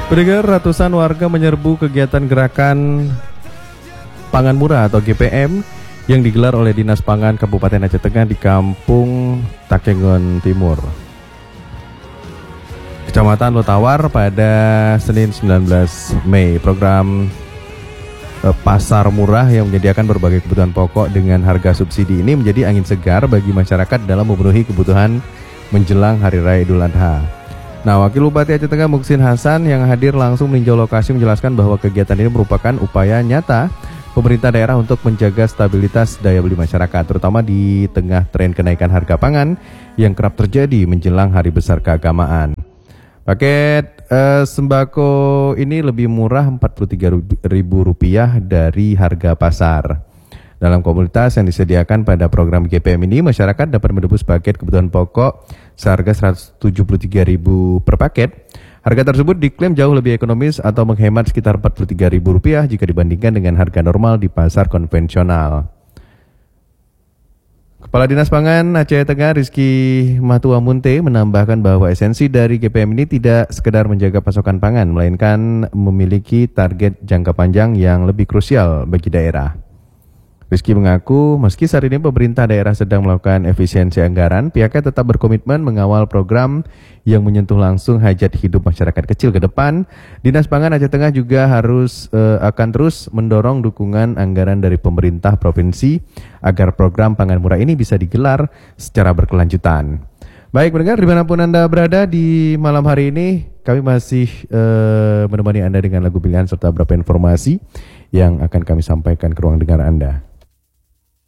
Pendengar, ratusan warga menyerbu kegiatan gerakan Pangan Murah atau GPM yang digelar oleh Dinas Pangan Kabupaten Aceh Tengah di Kampung Takengon Timur, Kecamatan Lotawar pada Senin 19 Mei. Program Pasar Murah yang menyediakan berbagai kebutuhan pokok dengan harga subsidi ini menjadi angin segar bagi masyarakat dalam memenuhi kebutuhan menjelang Hari Raya Idul Adha. Nah, Wakil Bupati Aceh Tengah Muksin Hasan yang hadir langsung meninjau lokasi menjelaskan bahwa kegiatan ini merupakan upaya nyata pemerintah daerah untuk menjaga stabilitas daya beli masyarakat, terutama di tengah tren kenaikan harga pangan yang kerap terjadi menjelang hari besar keagamaan. Paket sembako ini lebih murah Rp43.000 dari harga pasar. Dalam komunitas yang disediakan pada program GPM ini, masyarakat dapat menebus paket kebutuhan pokok seharga Rp173.000 per paket. Harga tersebut diklaim jauh lebih ekonomis atau menghemat sekitar Rp43.000 jika dibandingkan dengan harga normal di pasar konvensional. Kepala Dinas Pangan Aceh Tengah Rizky Matua Munte menambahkan bahwa esensi dari GPM ini tidak sekedar menjaga pasokan pangan, melainkan memiliki target jangka panjang yang lebih krusial bagi daerah. Rizky mengaku meski saat ini pemerintah daerah sedang melakukan efisiensi anggaran, pihaknya tetap berkomitmen mengawal program yang menyentuh langsung hajat hidup masyarakat kecil ke depan. Dinas Pangan Aceh Tengah juga akan terus mendorong dukungan anggaran dari pemerintah provinsi agar program pangan murah ini bisa digelar secara berkelanjutan. Baik pendengar, dimanapun Anda berada di malam hari ini, kami masih menemani Anda dengan lagu pilihan serta beberapa informasi yang akan kami sampaikan ke ruang dengar Anda.